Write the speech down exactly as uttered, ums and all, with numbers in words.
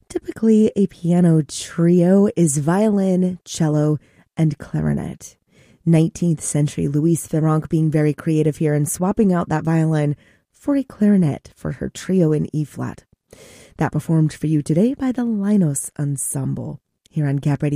Typically, a piano trio is violin, cello, and clarinet. nineteenth century Louise Ferranc being very creative here and swapping out that violin for a clarinet for her trio in E-flat. That performed for you today by the Linos Ensemble here on Cap Radio.